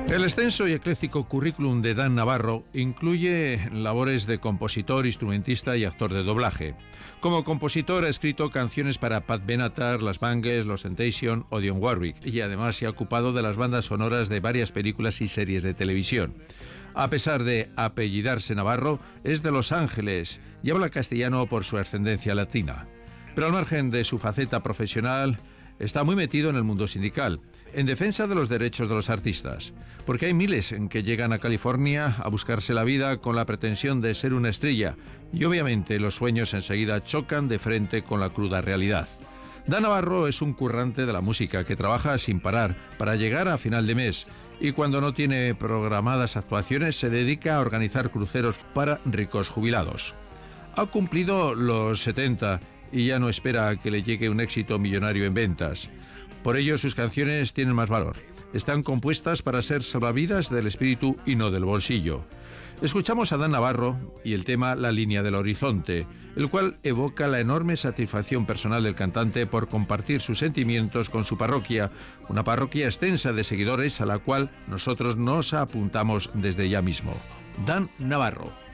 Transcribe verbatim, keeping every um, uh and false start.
El extenso y ecléctico currículum de Dan Navarro incluye labores de compositor, instrumentista y actor de doblaje. Como compositor ha escrito canciones para Pat Benatar, Las Bangles, Los Temptation o Dionne Warwick, y además se ha ocupado de las bandas sonoras de varias películas y series de televisión. A pesar de apellidarse Navarro, es de Los Ángeles y habla castellano por su ascendencia latina. Pero al margen de su faceta profesional, está muy metido en el mundo sindical, en defensa de los derechos de los artistas, porque hay miles en que llegan a California a buscarse la vida con la pretensión de ser una estrella, y obviamente los sueños enseguida chocan de frente con la cruda realidad. Dan Navarro es un currante de la música que trabaja sin parar para llegar a final de mes, y cuando no tiene programadas actuaciones se dedica a organizar cruceros para ricos jubilados. Ha cumplido los setenta y ya no espera que le llegue un éxito millonario en ventas. Por ello sus canciones tienen más valor. Están compuestas para ser salvavidas del espíritu y no del bolsillo. Escuchamos a Dan Navarro y el tema La línea del horizonte, el cual evoca la enorme satisfacción personal del cantante por compartir sus sentimientos con su parroquia, una parroquia extensa de seguidores a la cual nosotros nos apuntamos desde ya mismo. Dan Navarro.